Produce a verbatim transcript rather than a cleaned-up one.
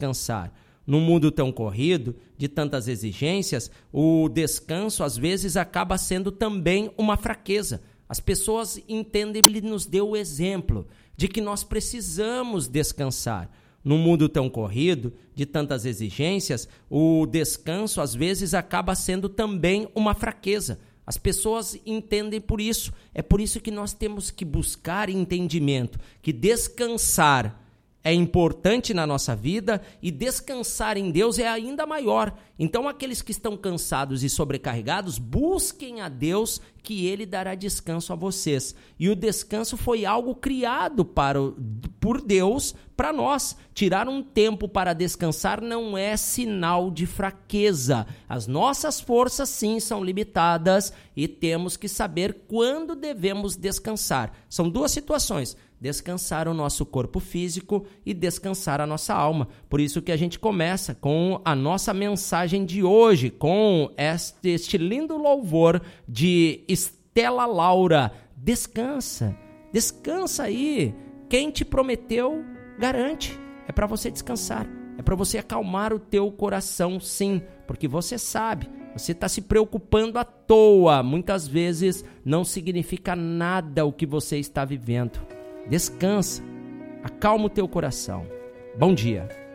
descansar. Num mundo tão corrido, de tantas exigências, o descanso às vezes acaba sendo também uma fraqueza. As pessoas entendem, ele nos deu o exemplo de que nós precisamos descansar. Num mundo tão corrido, de tantas exigências, o descanso às vezes acaba sendo também uma fraqueza. As pessoas entendem por isso. É por isso que nós temos que buscar entendimento, que descansar é importante na nossa vida e descansar em Deus é ainda maior. Então, aqueles que estão cansados e sobrecarregados, busquem a Deus, que Ele dará descanso a vocês. E o descanso foi algo criado para o, por Deus para nós. Tirar um tempo para descansar não é sinal de fraqueza. As nossas forças, sim, são limitadas e temos que saber quando devemos descansar. São duas situações: descansar o nosso corpo físico e descansar a nossa alma. Por isso que a gente começa com a nossa mensagem de hoje, com este, este lindo louvor de Estela Laura. Descansa, descansa aí. Quem te prometeu, garante. É para você descansar, é para você acalmar o teu coração, sim, porque você sabe, você está se preocupando à toa. Muitas vezes não significa nada o que você está vivendo. Descansa, acalma o teu coração. Bom dia.